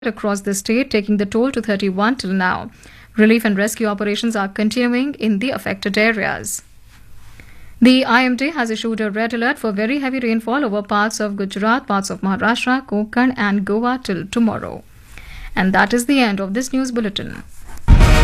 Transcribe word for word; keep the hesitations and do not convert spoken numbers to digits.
across the state, taking the toll to thirty-one till now. Relief and rescue operations are continuing in the affected areas. The I M D has issued a red alert for very heavy rainfall over parts of Gujarat, parts of Maharashtra, Konkan and Goa till tomorrow. And that is the end of this news bulletin.